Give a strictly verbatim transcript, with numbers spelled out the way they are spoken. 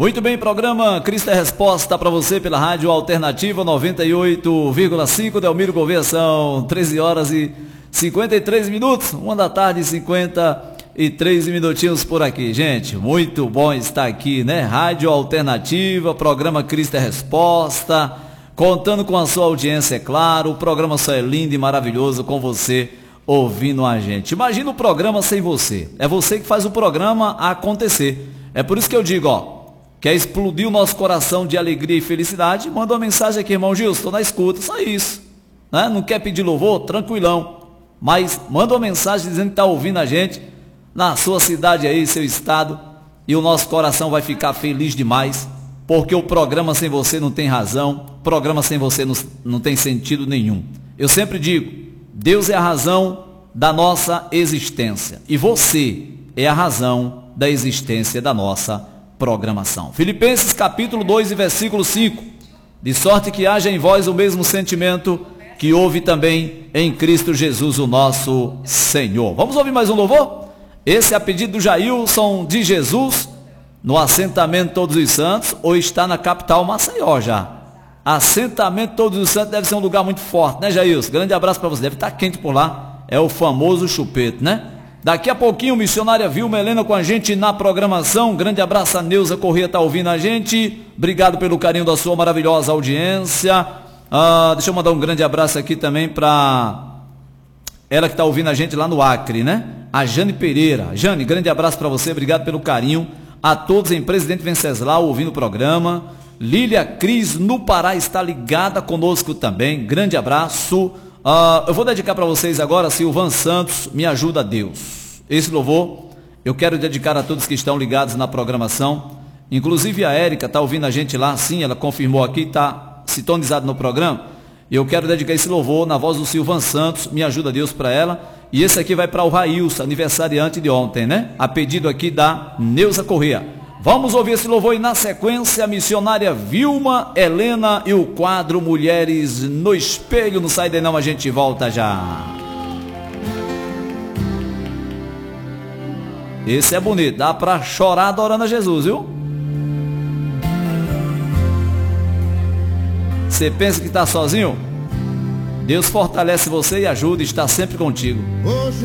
Muito bem, programa Cristo é Resposta para você pela Rádio Alternativa noventa e oito vírgula cinco, Delmiro Gouveia, são treze horas e cinquenta e três minutos, uma da tarde e cinquenta e três minutinhos por aqui. Gente, muito bom estar aqui, né? Rádio Alternativa, programa Cristo é Resposta, contando com a sua audiência, é claro, o programa só é lindo e maravilhoso com você ouvindo a gente. Imagina o programa sem você, é você que faz o programa acontecer. É por isso que eu digo, ó, quer explodir o nosso coração de alegria e felicidade? Manda uma mensagem aqui, irmão Gilson, estou na escuta, só isso, né? Não quer pedir louvor? Tranquilão, mas manda uma mensagem dizendo que está ouvindo a gente na sua cidade aí, seu estado, e o nosso coração vai ficar feliz demais, porque o programa sem você não tem razão, o programa sem você não, não tem sentido nenhum. Eu sempre digo, Deus é a razão da nossa existência, e você é a razão da existência da nossa programação. Filipenses capítulo dois e versículo cinco, de sorte que haja em vós o mesmo sentimento que houve também em Cristo Jesus, o nosso Senhor. Vamos ouvir mais um louvor? Esse é a pedido do Jailson de Jesus, no assentamento Todos os Santos, ou está na capital Maceió já. Assentamento Todos os Santos deve ser um lugar muito forte, né, Jailson? Grande abraço para você, deve estar quente por lá, é o famoso chupeta, né? Daqui a pouquinho, missionária Vilma Helena com a gente na programação. Grande abraço, a Neuza Corrêa está ouvindo a gente. Obrigado pelo carinho da sua maravilhosa audiência. Ah, deixa eu mandar um grande abraço aqui também para ela que está ouvindo a gente lá no Acre, né? A Jane Pereira. Jane, grande abraço para você, obrigado pelo carinho. A todos em Presidente Venceslau ouvindo o programa. Lília Cris no Pará está ligada conosco também. Grande abraço. Uh, eu vou dedicar para vocês agora Silvan Santos, Me Ajuda Deus. Esse louvor eu quero dedicar a todos que estão ligados na programação, inclusive a Érica está ouvindo a gente lá, sim, ela confirmou aqui, está sintonizado no programa. Eu quero dedicar esse louvor na voz do Silvan Santos, Me Ajuda Deus, para ela. E esse aqui vai para o Railson, aniversariante de ontem, né? A pedido aqui da Neuza Corrêa. Vamos ouvir esse louvor e na sequência a missionária Vilma Helena e o quadro Mulheres no Espelho. Não sai daí não, a gente volta já. Esse é bonito, dá para chorar adorando a Jesus, viu? Você pensa que está sozinho? Deus fortalece você e ajuda e está sempre contigo.